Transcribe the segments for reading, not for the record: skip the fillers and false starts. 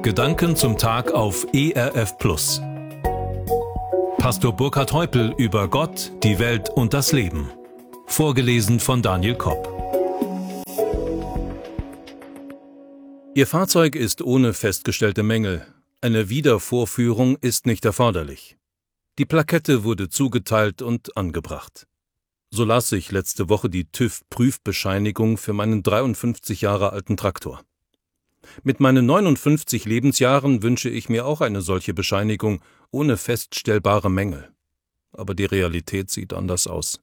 Gedanken zum Tag auf ERF Plus. Pastor Burkhard Heupel über Gott, die Welt und das Leben. Vorgelesen von Daniel Kopp. Ihr Fahrzeug ist ohne festgestellte Mängel. Eine Wiedervorführung ist nicht erforderlich. Die Plakette wurde zugeteilt und angebracht. So las ich letzte Woche die TÜV-Prüfbescheinigung für meinen 53 Jahre alten Traktor. Mit meinen 59 Lebensjahren wünsche ich mir auch eine solche Bescheinigung ohne feststellbare Mängel. Aber die Realität sieht anders aus.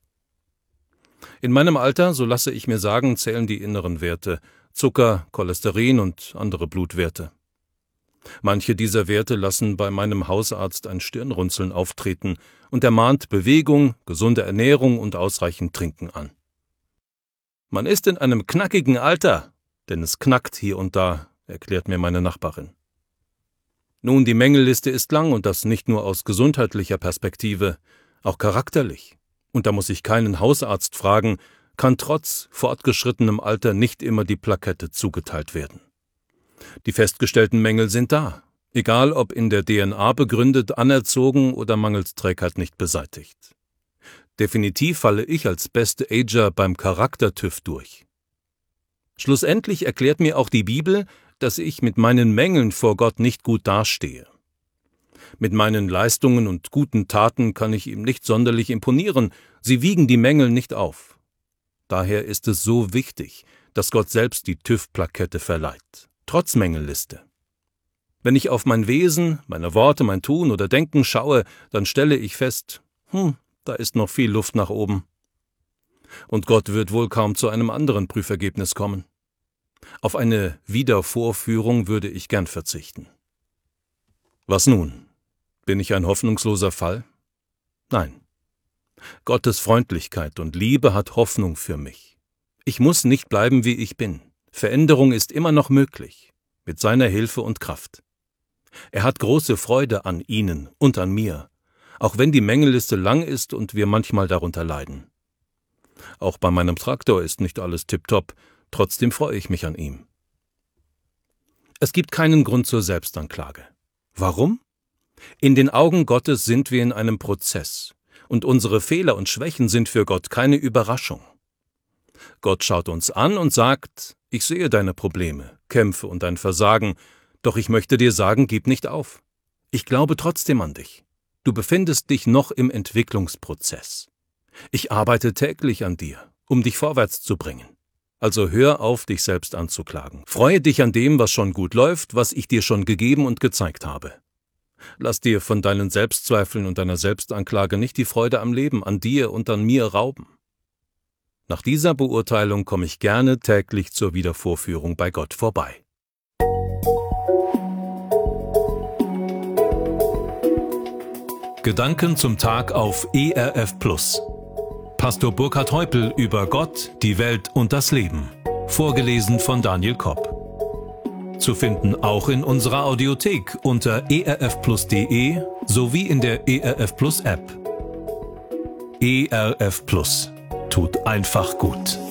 In meinem Alter, so lasse ich mir sagen, zählen die inneren Werte, Zucker, Cholesterin und andere Blutwerte. Manche dieser Werte lassen bei meinem Hausarzt ein Stirnrunzeln auftreten und er mahnt Bewegung, gesunde Ernährung und ausreichend Trinken an. Man ist in einem knackigen Alter, denn es knackt hier und da, erklärt mir meine Nachbarin. Nun, die Mängelliste ist lang und das nicht nur aus gesundheitlicher Perspektive, auch charakterlich. Und da muss ich keinen Hausarzt fragen, kann trotz fortgeschrittenem Alter nicht immer die Plakette zugeteilt werden. Die festgestellten Mängel sind da, egal ob in der DNA begründet, anerzogen oder mangels Trägheit nicht beseitigt. Definitiv falle ich als beste Ager beim Charakter-TÜV durch. Schlussendlich erklärt mir auch die Bibel, dass ich mit meinen Mängeln vor Gott nicht gut dastehe. Mit meinen Leistungen und guten Taten kann ich ihm nicht sonderlich imponieren, sie wiegen die Mängel nicht auf. Daher ist es so wichtig, dass Gott selbst die TÜV-Plakette verleiht, trotz Mängelliste. Wenn ich auf mein Wesen, meine Worte, mein Tun oder Denken schaue, dann stelle ich fest, da ist noch viel Luft nach oben. Und Gott wird wohl kaum zu einem anderen Prüfergebnis kommen. Auf eine Wiedervorführung würde ich gern verzichten. Was nun? Bin ich ein hoffnungsloser Fall? Nein. Gottes Freundlichkeit und Liebe hat Hoffnung für mich. Ich muss nicht bleiben, wie ich bin. Veränderung ist immer noch möglich, mit seiner Hilfe und Kraft. Er hat große Freude an Ihnen und an mir, auch wenn die Mängelliste lang ist und wir manchmal darunter leiden. Auch bei meinem Traktor ist nicht alles tipptopp, trotzdem freue ich mich an ihm. Es gibt keinen Grund zur Selbstanklage. Warum? In den Augen Gottes sind wir in einem Prozess und unsere Fehler und Schwächen sind für Gott keine Überraschung. Gott schaut uns an und sagt, ich sehe deine Probleme, Kämpfe und dein Versagen, doch ich möchte dir sagen, gib nicht auf. Ich glaube trotzdem an dich. Du befindest dich noch im Entwicklungsprozess. Ich arbeite täglich an dir, um dich vorwärts zu bringen. Also hör auf, dich selbst anzuklagen. Freue dich an dem, was schon gut läuft, was ich dir schon gegeben und gezeigt habe. Lass dir von deinen Selbstzweifeln und deiner Selbstanklage nicht die Freude am Leben, an dir und an mir rauben. Nach dieser Beurteilung komme ich gerne täglich zur Wiedervorführung bei Gott vorbei. Gedanken zum Tag auf ERF Plus. Pastor Burkhard Heupel über Gott, die Welt und das Leben. Vorgelesen von Daniel Kopp. Zu finden auch in unserer Audiothek unter erfplus.de sowie in der ERF Plus App. ERF Plus tut einfach gut.